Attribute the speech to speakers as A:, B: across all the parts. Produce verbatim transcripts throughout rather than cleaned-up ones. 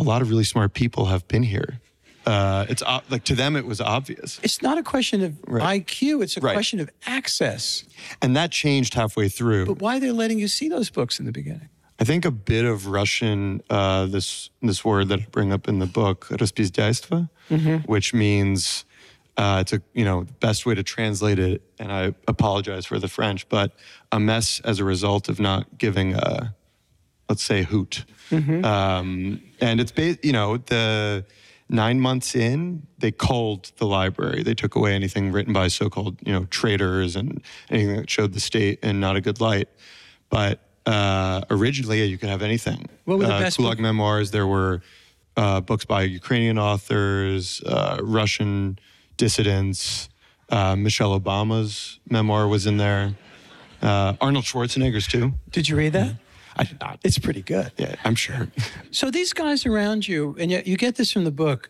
A: lot of really smart people have been here. Uh, it's uh, like to them, it was obvious.
B: It's not a question of
A: Right.
B: I Q. It's a
A: Right.
B: question of access.
A: And that changed halfway through.
B: But why they're letting you see those books in the beginning?
A: I think a bit of Russian, uh, this this word that I bring up in the book, распиздяйство, mm-hmm. which means uh, it's a you know the best way to translate it. And I apologize for the French, but a mess as a result of not giving a, let's say, hoot. Mm-hmm. Um, and it's ba- you know the. Nine months in, they culled the library. They took away anything written by so-called, you know, traitors and anything that showed the state in not a good light. But uh, originally, you could have anything.
B: What were the
A: uh,
B: best
A: Gulag
B: book?
A: Memoirs. There were uh, books by Ukrainian authors, uh, Russian dissidents. Uh, Michelle Obama's memoir was in there. Uh, Arnold Schwarzenegger's too.
B: Did you read that?
A: I did not.
B: It's pretty good.
A: Yeah, I'm sure.
B: So these guys around you, and yet you get this from the book,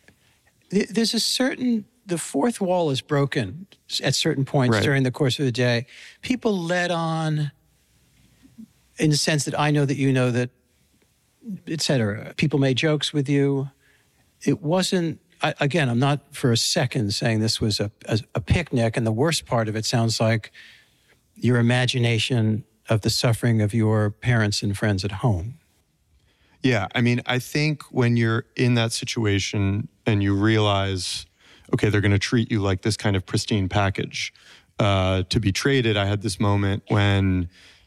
B: th- there's a certain, the fourth wall is broken at certain points
A: Right.
B: during the course of the day. People let on in the sense that I know that you know that, et cetera. People made jokes with you. It wasn't, I, again, I'm not for a second saying this was a, a, a picnic, and the worst part of it sounds like your imagination of the suffering of your parents and friends at home.
A: Yeah, I mean, I think when you're in that situation and you realize, okay, they're going to treat you like this kind of pristine package uh, to be traded. I had this moment when,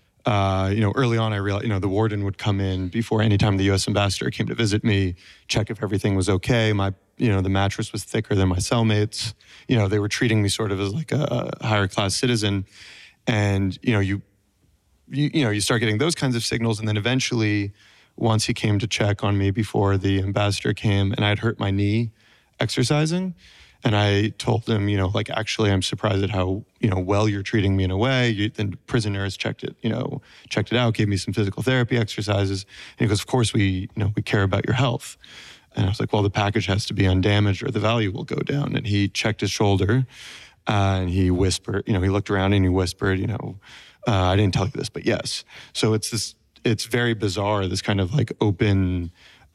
A: uh, you know, early on I realized, you know, the warden would come in before any time the U S ambassador came to visit me, check if everything was okay. My, you know, the mattress was thicker than my cellmates. You know, they were treating me sort of as like a, a higher class citizen. And, you know, you, You, you know, you start getting those kinds of signals. And then eventually, once he came to check on me before the ambassador came, and I'd hurt my knee exercising. And I told him, you know, like, actually, I'm surprised at how, you know, well you're treating me in a way. You, the prisoners checked it, you know, checked it out, gave me some physical therapy exercises. And he goes, of course, we, you know, we care about your health. And I was like, well, the package has to be undamaged or the value will go down. And he checked his shoulder uh, and he whispered, you know, he looked around and he whispered, you know, Uh, I didn't tell you this, but yes. So it's this, it's very bizarre, this kind of like open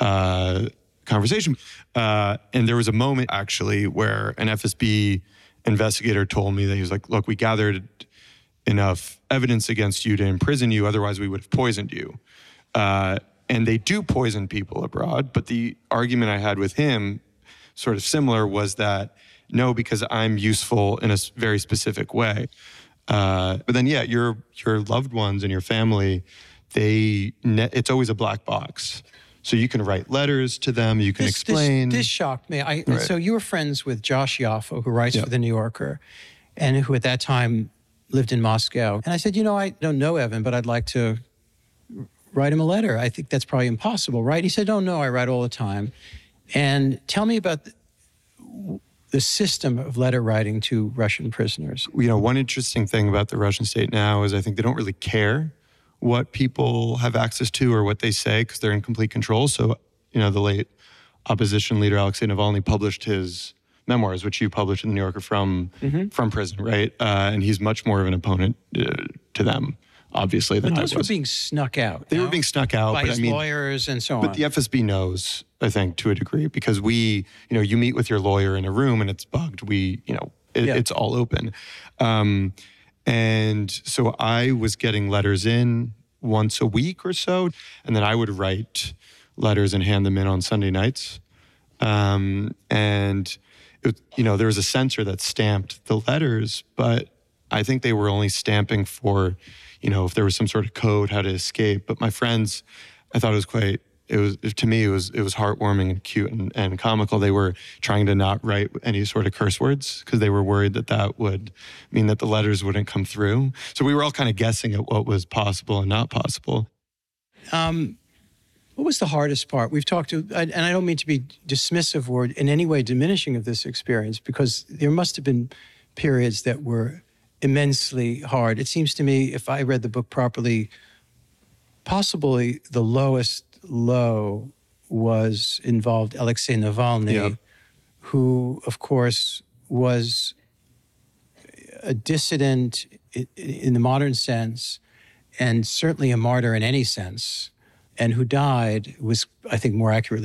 A: uh, conversation. Uh, and there was a moment actually where an F S B investigator told me that he was like, look, we gathered enough evidence against you to imprison you. Otherwise we would have poisoned you. Uh, and they do poison people abroad. But the argument I had with him, sort of similar, was that no, because I'm useful in a s- very specific way. Uh, but then, yeah, your your loved ones and your family, they ne- it's always a black box. So you can write letters to them, you can
B: This,
A: explain.
B: this, this shocked me. I,
A: Right.
B: So you were friends with Josh Yaffe, who writes
A: Yep.
B: for The New Yorker, and who at that time lived in Moscow. And I said, you know, I don't know Evan, but I'd like to write him a letter. I think that's probably impossible, right? He said, oh, no, I write all the time. And tell me about the, the system of letter writing to Russian prisoners.
A: You know, one interesting thing about the Russian state now is I think they don't really care what people have access to or what they say because they're in complete control. So, you know, the late opposition leader Alexei Navalny published his memoirs, which you published in the New Yorker from
B: Mm-hmm.
A: from prison, right? Uh, and he's much more of an opponent uh, to them, obviously, than
B: But
A: I
B: those
A: was.
B: were being snuck out.
A: they
B: no?
A: were being snuck out,
B: by
A: but
B: his
A: I mean,
B: lawyers and so on.
A: but the F S B knows, I think, to a degree, because we, you know, you meet with your lawyer in a room and it's bugged. We, you know, it,
B: Yeah.
A: it's all open. Um, and so I was getting letters in once a week or so, and then I would write letters and hand them in on Sunday nights. Um, and, it, you know, there was a censor that stamped the letters, but I think they were only stamping for, you know, if there was some sort of code, how to escape. But my friends, I thought it was quite, it was, to me, it was, it was heartwarming and cute and, and comical. They were trying to not write any sort of curse words because they were worried that that would mean that the letters wouldn't come through. So we were all kind of guessing at what was possible and not possible.
B: Um, what was the hardest part? We've talked to, and I don't mean to be dismissive or in any way diminishing of this experience, because there must have been periods that were immensely hard. It seems to me, if I read the book properly, possibly the lowest low was involved Alexei Navalny,
A: Yep.
B: who, of course, was a dissident i- in the modern sense, and certainly a martyr in any sense, and who died, was, I think, more accurately